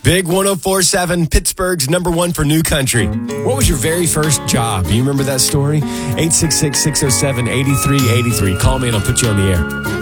Big 104.7, Pittsburgh's number one for new country. What was your very first job? Do you remember that story? 866-607-8383. Call me and I'll put you on the air.